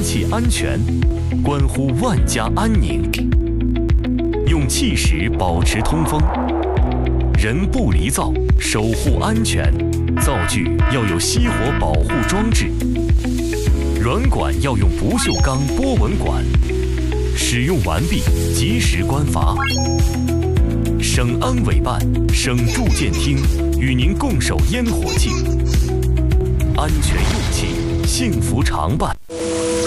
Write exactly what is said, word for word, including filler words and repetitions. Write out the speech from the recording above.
气安全，关乎万家安宁。用气石保持通风，人不离灶，守护安全。灶具要有熄火保护装置，软管要用不锈钢波纹管。使用完毕，及时关阀。省安委办、省住建厅与您共守烟火气，安全用气，幸福常伴。